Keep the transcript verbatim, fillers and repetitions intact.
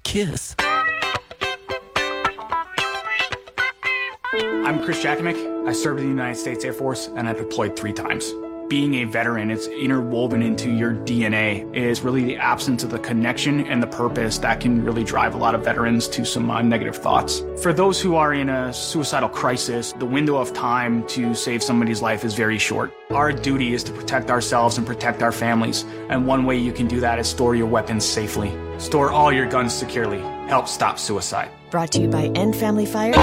kiss. I'm Chris Jakimick. I served in the United States Air Force and I deployed three times. Being a veteran, it's interwoven into your D N A. It is really the absence of the connection and the purpose that can really drive a lot of veterans to some uh, negative thoughts. For those who are in a suicidal crisis, the window of time to save somebody's life is very short. Our duty is to protect ourselves and protect our families. And one way you can do that is store your weapons safely. Store all your guns securely. Help stop suicide. Brought to you by End Family Fire.